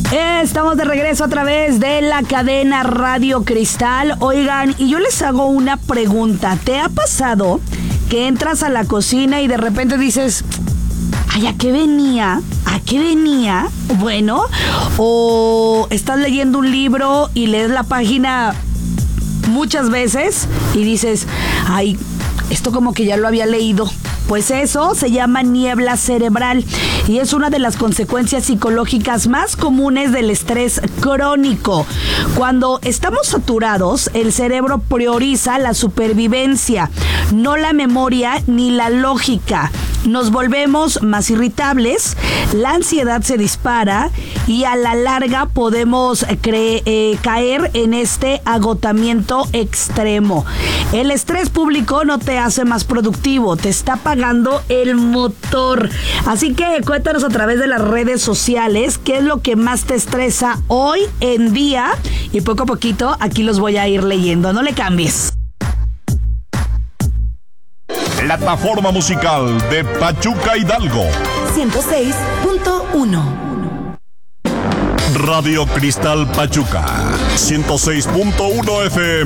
Estamos de regreso a través de la cadena Radio Cristal. Oigan, y yo les hago una pregunta. ¿Te ha pasado que entras a la cocina y de repente dices, ay, ¿a qué venía? ¿A qué venía? Bueno, o estás leyendo un libro y lees la página muchas veces y dices, ay, esto como que ya lo había leído. Pues eso se llama niebla cerebral y es una de las consecuencias psicológicas más comunes del estrés crónico. Cuando estamos saturados, el cerebro prioriza la supervivencia, no la memoria ni la lógica. Nos volvemos más irritables, la ansiedad se dispara y a la larga podemos caer en este agotamiento extremo. El estrés público no te hace más productivo, te está apagando el motor. Así que cuéntanos a través de las redes sociales qué es lo que más te estresa hoy en día y poco a poquito aquí los voy a ir leyendo. No le cambies. Plataforma musical de Pachuca Hidalgo 106.1. Radio Cristal Pachuca 106.1 FM.